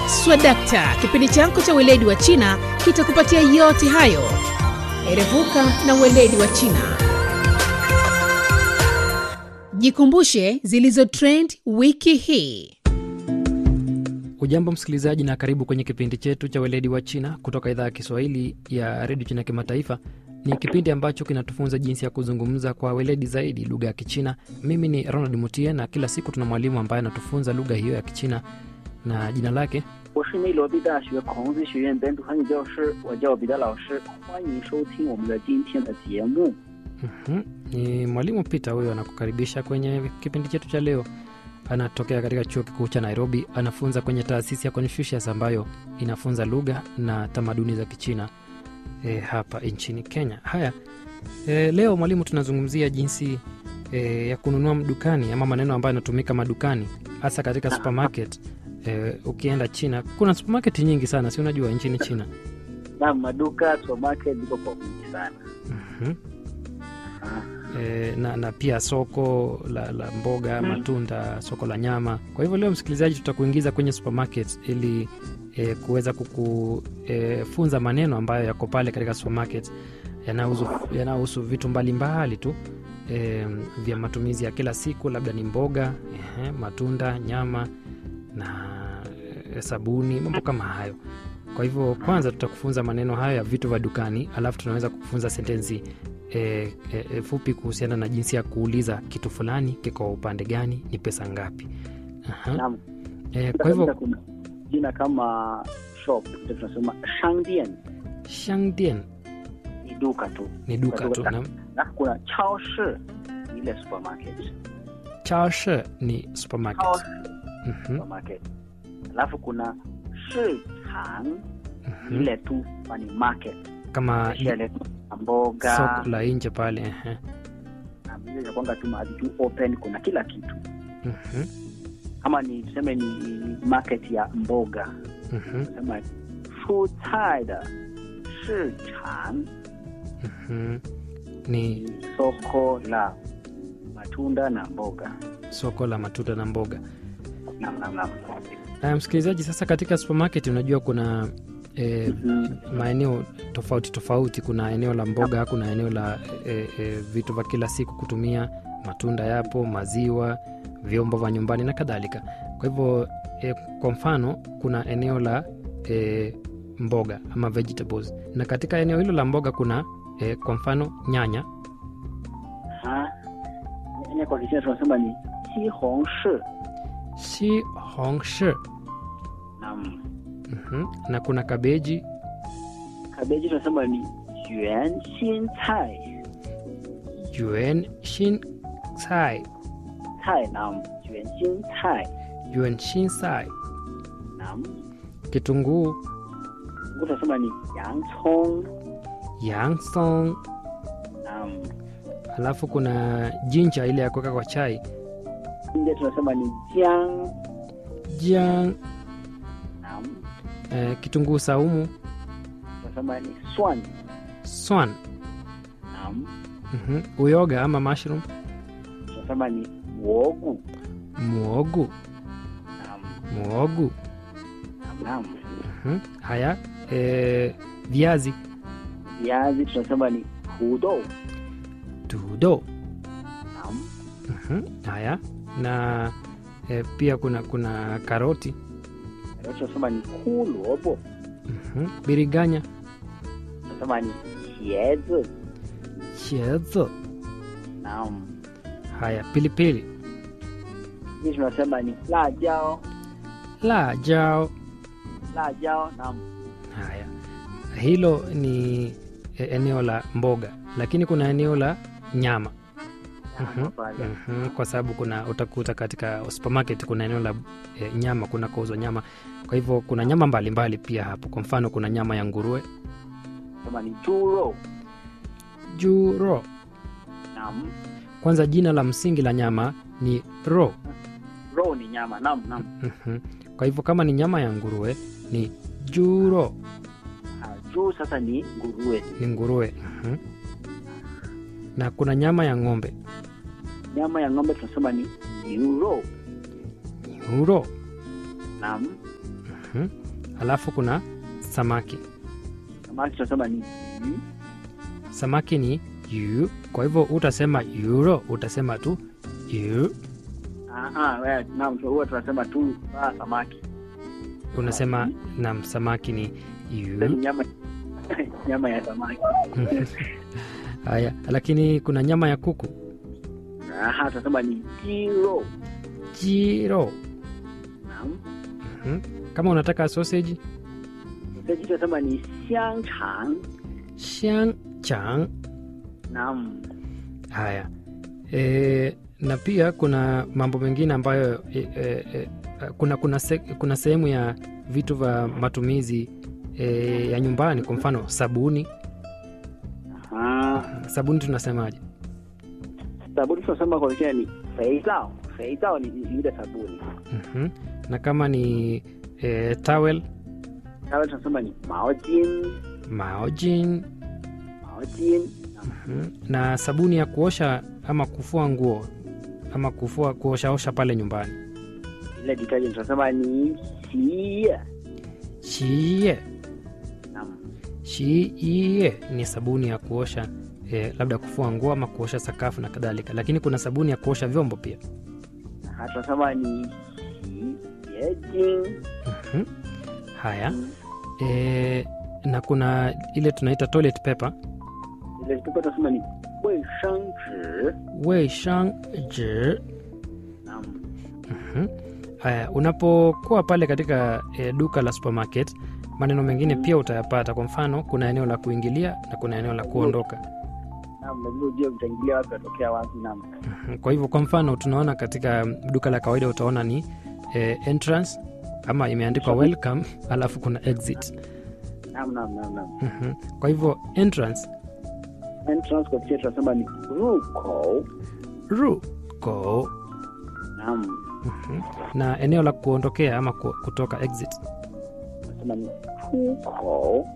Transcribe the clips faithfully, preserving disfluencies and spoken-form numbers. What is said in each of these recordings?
Swadakta, kipindi chako cha weledi wa China kitakupatia yote hayo. Erevuka na weledi wa China. Jikumbushe zilizo trend wiki hii. Ujambo msikilizaji na karibu kwenye kipindi chetu cha weledi wa China kutoka idhaa ya Kiswahili ya Radio China Kimataifa. Ni kipindi ambacho kinatufunza jinsi ya kuzungumza kwa weledi zaidi lugha ya Kichina. Mimi ni Ronald Mutie na kila siku tuna mwalimu ambaye anatufunza lugha hiyo ya Kichina na jina lake 我是内罗毕大学孔子学院本土汉语教师，我叫彼得老师，欢迎收听我们的今天的节目。 Mhm. Ni mwalimu Peter huyo anakukaribisha kwenye kipindi chetu cha leo. Anatokea katika chuo kikuu cha Nairobi, anafunza kwenye taasisi ya Confucius ambayo inafunza lugha na tamaduni za Kichina e, hapa nchini Kenya. Haya, e, leo mwalimu tunazungumzia jinsi e, ya kununua madukani ama maneno ambayo yanatumika madukani hasa katika supermarket. E, ukienda China kuna supermarket nyingi sana, si unajua nchini China. Na maduka supermarket ziko kwa wingi sana. Mhm. E, na, na pia soko la, la mboga, hmm. matunda, soko la nyama. Kwa hivyo leo msikilizaji tutakuingiza kwenye supermarket ili e, kuweza kukufunza e, maneno ambayo yako pale katika supermarket yanahusu yanahusu vitu mbalimbali tu e, vya matumizi ya kila siku, labda ni mboga, e, matunda, nyama na e, sabuni, mambo kama hayo. Kwa hivyo kwanza tutakufunza maneno hayo ya vitu vya dukani, alafu tunaweza kukufunza sentensi E, e, e, fupi kuhusiana na jinsi ya kuuliza kitu fulani kiko upande gani, ni pesa ngapi. Aha. E, kwa hivyo jina kama shop tunasema shangdian. Shangdian ni duka tu. Ni duka tu. Na, na kuna chaoshi ile supermarket. Chaoshi ni supermarket. Mhm. Supermarket. Alafu kuna shichang ile tu ni market. Kama mboga, soko la nje pale, ehe. Na vile ya kwanga tu mahali tu open, kuna kila kitu. Mhm. Kama ni tuseme ni market ya mboga. Mhm. Tuseme fu cai de shi chang. Mhm. Ni soko la matunda na mboga. Soko la matunda na mboga. Naam, naam, naam. Na msikilizaji, sasa katika supermarket unajua kuna E, mm-hmm. maeneo tofauti tofauti. Kuna eneo la mboga, kuna eneo la e, e, vitu vya kila siku kutumia, matunda yapo, maziwa, vyombo vya nyumbani na kadhalika. Kwa hivyo e, kwa mfano kuna eneo la e, mboga ama vegetables, na katika eneo hilo la mboga kuna e, kwa mfano nyanya. Ha, nyanya kwa Kichina tunasema ni xihongshi. Xihongshi. Naam. Mhm. Na kuna kabeji. Kabeji tunasema ni yuanxincai. Yuanxincai. Cai, naam, yuanxincai. Yuanxincai. Naam. Kitunguu. Kitunguu tunasema ni yangcong. Yangcong. Naam. Alafu kuna jinja ile ya kuweka kwa chai. Jinja tunasema ni jiang. Jiang. Eh, kitunguu saumu tunasema ni swan. Swan. Naam. Mhm. Uyoga ama mushroom tunasema ni muogu. Muogu. Naam. Muogu. Naam. Mhm. Haya, eh, viazi. Viazi tunasema ni tudo. Tudo. Naam. Mhm. Haya, na eh, pia kuna kuna karoti. Tunasema ni huluobo. Mhm. Biriganya. Tunasema ni xiezi. Xiezi. Naam. Haya, pilipili. Hii tunasema ni lajao. Lajao. Lajao, naam. Haya, hilo ni eneo la mboga, lakini kuna eneo la nyama. Mhm. Mhm. Kwa sababu kuna utakuta katika supermarket kuna eneo la e, nyama, kuna kuuzwa nyama. Kwa hivyo kuna nyama mbalimbali mbali pia hapo. Kwa mfano kuna nyama ya nguruwe. Kama ni juro. Juro. Naam. Kwanza jina la msingi la nyama ni ro. Ro ni nyama, naam, naam. Mhm. Kwa hivyo kama ni nyama ya nguruwe ni juro. Ah, juro sasa ni nguruwe. Ni nguruwe. Mhm. Na kuna nyama ya ng'ombe. Nyama ya ng'ombe tunasema ni Euro. Euro. Naam. Mhm. Alafu kuna samaki. Samaki tunasema ni yu. Samaki ni yu. Kwa hivyo utasema euro, utasema tu yu. Ah ah, wewe naam, huwa tunasema tu ah, samaki. Unasema na samaki ni Ndio yu. nyama nyama ya samaki. Haya, lakini kuna nyama ya kuku. Ah, tunasema ni jiro. Jiro. Naam. Mhm. Kama unataka sausage, Sausage tunasema ni xiangchang. xiangchang. Naam. Haya. E, na pia kuna mambo mengine ambayo e, e, e, kuna kuna se, kuna sehemu ya vitu vya matumizi e, ya nyumbani, kwa mfano sabuni. Ah, Sabuni tunasemaje? sabuni tunasema kwa Kichina ni feizao. Feizao ni ile sabuni. Mhm. Na kama ni e, towel, Tawel tunasema ni maojin. maojin. Maojin. Mhm. Na sabuni ya kuosha ama kufua nguo ama kufua kuoshaosha pale nyumbani. Ile detergent tunasema ni xie. Shie. Naam. Shie ni sabuni ya kuosha e, labda kufua nguo ama kuosha sakafu na kadhalika, lakini kuna sabuni ya kuosha vyombo pia. Ah, tunasema ni xiejin. Mhm. Haya. E, na kuna ile tunaita toilet paper, Ile kitu tunasema ni weishangzhi. weishangzhi. Naam. Mhm. Haya, unapokuwa pale katika e, duka la supermarket, maneno mengine pia utayapata. Kwa mfano, kuna eneo la kuingilia na kuna eneo la kuondoka. Naam, lazima ujue utaingilia wapi, utokea wapi. Naam. Mhm. Kwa hivyo, kwa mfano, tunaona katika duka la kawaida utaona ni e, entrance ama imeandikwa welcome, alafu kuna exit. Naam, naam, naam, naam. Mhm. Kwa hivyo entrance, Entrance kwa Kichina tunasema ni rukou. ruko. Naam. Mhm. Na eneo la kuondokea ama ku- kutoka exit, Tunasema ni chukou.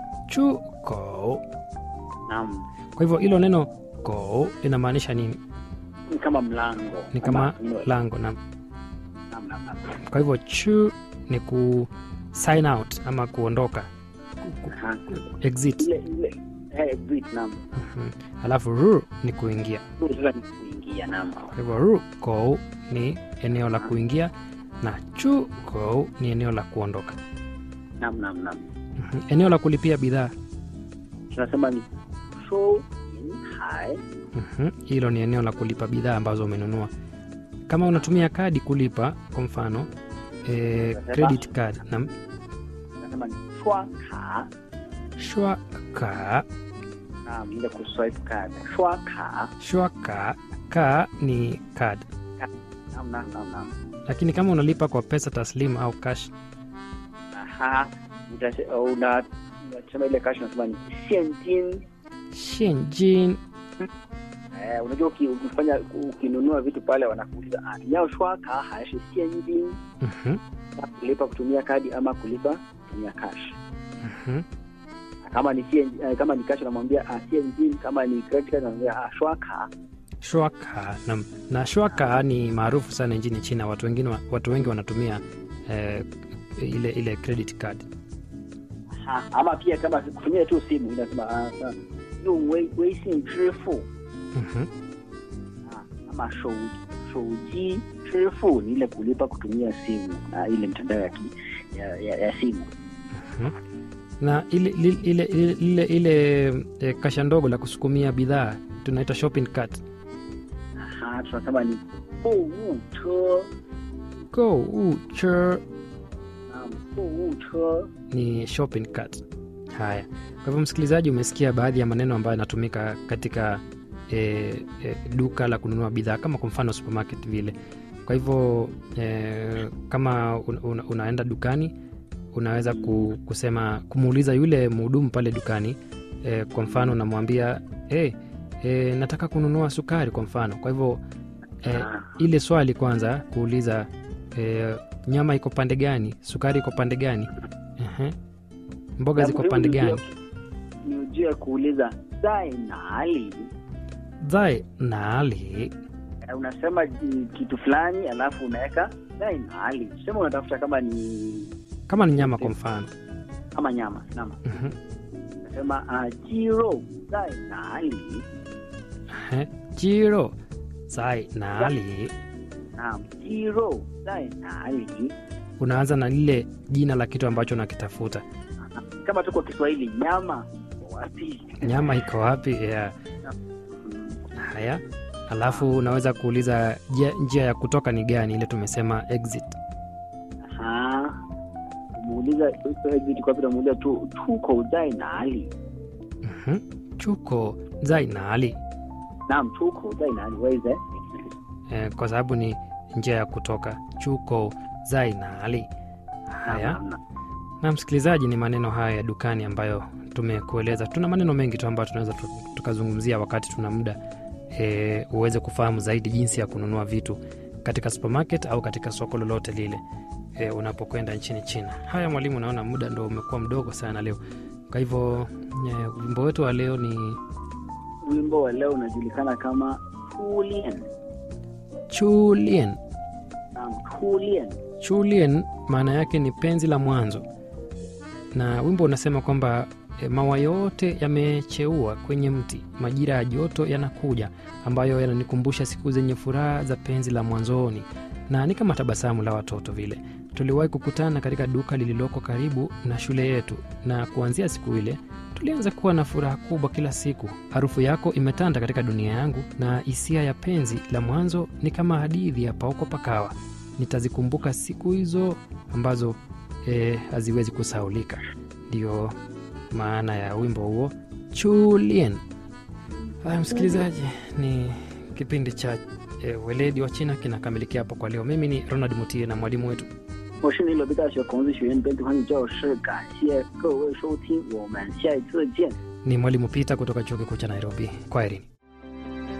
chuko. Naam. Kwa hivyo hilo neno ko linamaanisha nini? Ni kama mlango. Ni kama Ama, you know, lango. Na Naam, naam, naam. kwa hivyo chu ni ku sign out ama kuondoka, ku- ku- Aha. exit. Ile ile eh exit. Naam. Mhm. Alafu ru ni kuingia. Ndio sasa ni kuingia. Naam. Kwa hivyo ru ko ni eneo la kuingia na chu ko ni eneo la kuondoka. Naam, naam, naam. Mhm. Eneo la kulipia bidhaa, Tunasema ni shou yin hai. mhm, hilo ni eneo la kulipa bidhaa ambazo umenunua. Kama unatumia kadi kulipa, kwa mfano eh, credit card na Tunasema ni shua ka. shwa ka. Naam, ile ku swipe card. Shua ka. Shwa ka, ka ni card. Naam, naam, naam, naam. Lakini kama unalipa kwa pesa taslimu au cash, Aha. Utase- una unasema ile cash unasema ni xianjin. shenjin. Eh, unajua uki- ukifanya ukinunua vitu pale wanakuuliza ah, ni yao shua ka haishi xianjin. Mhm, Kulipa kutumia kadi ama kulipa kutumia cash. mhm. Kama ni C N G, eh, kama ni cash unamwambia ah, C N G, kama ni credit card unamwambia ah, shua ka. Shwa ka na, na shwa ka ni maarufu sana nchini China. Watu wengine wa- watu wengi wanatumia eh, ile ile credit card. Ha, ama pia kama kutumia tu simu inasema ah, ah,用微微信支付 Mhm, ah, ama 手手机支付 ni ile kulipa kutumia simu na ile mtandao ya, ki, ya, ya, ya simu. mhm. Na ile ile ile ile, ile, ile eh, kasha ndogo la kusukumia bidhaa tunaita shopping cart. Aha, tunasema ni 购物车 Go uche na 购物车 ni shopping cart. Haya, kwa hivyo msikilizaji, umesikia baadhi ya maneno ambayo yanatumika katika e, e, duka la kununua bidhaa, kama kwa mfano supermarket vile. Kwa hivyo e, kama un, un, unaenda dukani unaweza ku, kusema kumuuliza yule mhudumu pale dukani e, kwa mfano unamwambia hey, e, nataka kununua sukari kwa mfano. Kwa hivyo e, ile swali kwanza kuuliza e, nyama iko pande gani, sukari iko pande gani, ehe, mboga Na ziko muhimu pande ni gani, ujue- ni ujue kuuliza zai nali. zai nali. Eh, unasema mm, kitu fulani alafu unaweka zai nali. Sema unatafuta kama ni kama ni nyama kwa mfano. Kama nyama, naam. Mhm. Nasema uh, jiro zai nali. Eh, jiro zai nali. Naam, jiro zai nali. Unaanza na lile jina la kitu ambacho unakitafuta. Kama tuko Kiswahili, nyama wapi? Nyama iko wapi? Yeah. Haya, alafu unaweza kuuliza njia, njia ya kutoka ni gani, ile tumesema exit. Aha. Muuliza exit kwa vile muuliza tu tuko zai nali. Mhm. Chuko zai nali. Naam, tuko zai nali. Where is that? Eh, kwa sababu ni njia ya kutoka. Chuko zai nali. Haya. Na msikilizaji, ni maneno haya ya dukani ambayo tumekueleza. Tuna maneno mengi tu ambayo tunaweza tukazungumzia wakati tuna muda e, uweze kufahamu zaidi jinsi ya kununua vitu katika supermarket au katika soko lolote lile e, unapokwenda nchini China. Haya mwalimu, naona muda ndo umekuwa mdogo sana leo. Kwa hivyo wimbo wetu wa leo ni wimbo wa leo unajulikana kama Chulian. Chulian. Naam, Chulian. Chulian maana yake ni penzi la mwanzo. Na wimbo unasema kwamba e, maua yote yamecheua kwenye mti, majira ya joto yanakuja, ambayo yananikumbusha siku zenye furaha za penzi la mwanzoni, na ni kama tabasamu la watoto vile. Tuliwahi kukutana katika duka lililoko karibu na shule yetu, na kuanzia siku ile tulianza kuwa na furaha kubwa kila siku. Harufu yako imetanda katika dunia yangu, na hisia ya penzi la mwanzo ni kama hadithi ya pauko pakawa. Nitazikumbuka siku hizo ambazo E, haziwezi kusaulika. Ndio maana ya wimbo huo Chulian. Haya msikilizaji, ni kipindi cha e, weledi wa China kinakamilikia hapo kwa leo. Mimi ni Ronald Mutie na mwalimu wetu. 我是尼罗贝大学孔子学院本土汉语教师，感谢各位收听，我们下一次见。 Ni mwalimu Peter kutoka Chuo Kikuu cha Nairobi. Kwaherini.